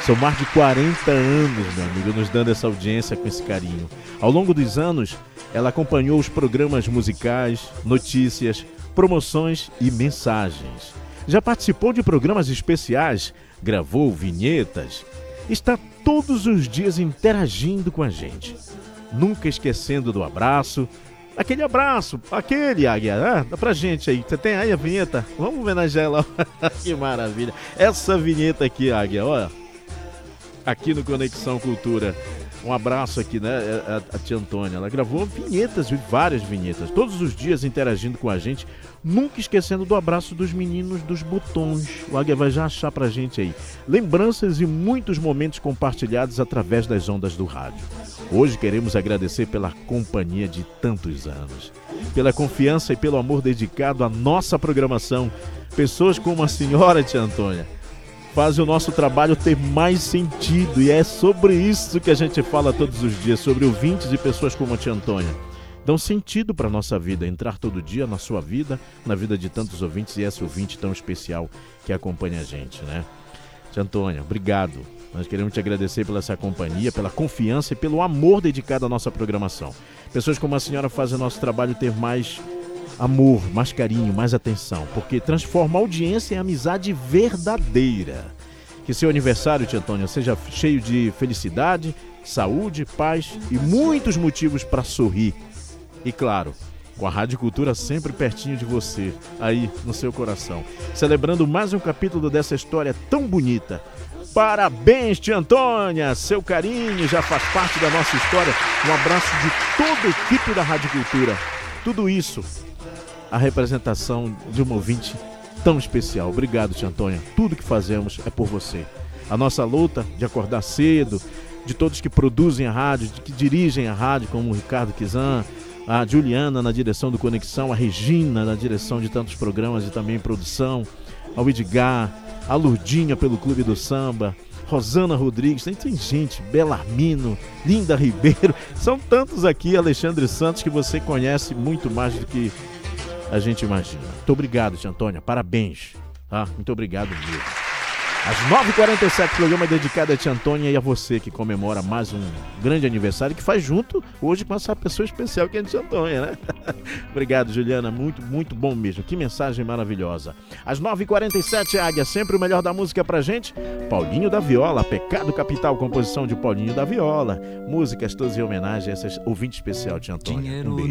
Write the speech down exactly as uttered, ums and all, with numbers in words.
São mais de quarenta anos, meu amigo, nos dando essa audiência com esse carinho. Ao longo dos anos, ela acompanhou os programas musicais, notícias, promoções e mensagens. Já participou de programas especiais, gravou vinhetas, está todos os dias interagindo com a gente. Nunca esquecendo do abraço. Aquele abraço, aquele, Águia, ah, dá pra gente aí. Você tem aí a vinheta? Vamos homenagear ela. Que maravilha. Essa vinheta aqui, Águia, olha. Aqui no Conexão Cultura. Um abraço aqui, né? A, a tia Antônia, ela gravou vinhetas, várias vinhetas, todos os dias interagindo com a gente, nunca esquecendo do abraço dos meninos dos botões. O Águia vai já achar pra gente aí. Lembranças e muitos momentos compartilhados através das ondas do rádio. Hoje queremos agradecer pela companhia de tantos anos, pela confiança e pelo amor dedicado à nossa programação. Pessoas como a senhora, tia Antônia, fazem o nosso trabalho ter mais sentido, e é sobre isso que a gente fala todos os dias, sobre ouvintes e pessoas como a tia Antônia. Dão sentido para a nossa vida, entrar todo dia na sua vida, na vida de tantos ouvintes, e esse ouvinte tão especial que acompanha a gente, né? Tia Antônia, obrigado. Nós queremos te agradecer pela essa companhia, pela confiança e pelo amor dedicado à nossa programação. Pessoas como a senhora fazem o nosso trabalho ter mais amor, mais carinho, mais atenção, porque transforma a audiência em amizade verdadeira. Que seu aniversário, tia Antônia, seja cheio de felicidade, saúde, paz e muitos motivos para sorrir. E claro, com a Rádio Cultura sempre pertinho de você, aí no seu coração, celebrando mais um capítulo dessa história tão bonita. Parabéns, tia Antônia! Seu carinho já faz parte da nossa história. Um abraço de toda a equipe da Rádio Cultura. Tudo isso, a representação de um ouvinte tão especial. Obrigado, tia Antônia. Tudo que fazemos é por você. A nossa luta de acordar cedo, de todos que produzem a rádio, de que dirigem a rádio, como o Ricardo Kizan, a Juliana na direção do Conexão, a Regina na direção de tantos programas e também produção, ao Edgar, a Lurdinha pelo Clube do Samba, Rosana Rodrigues, tem, tem gente, Belarmino, Linda Ribeiro, são tantos aqui, Alexandre Santos, que você conhece muito mais do que a gente imagina. Muito obrigado, tia Antônia, parabéns, tá? Muito obrigado mesmo. Às nove e quarenta e sete, programa dedicado a tia Antônia e a você que comemora mais um grande aniversário que faz junto hoje com essa pessoa especial que é a tia Antônia, né? Obrigado, Juliana, muito, muito bom mesmo. Que mensagem maravilhosa. Às nove e quarenta e sete, Águia, sempre o melhor da música pra gente. Paulinho da Viola, Pecado Capital, composição de Paulinho da Viola. Músicas todas em homenagem a essa ouvinte especial, tia Antônia. Um beijo.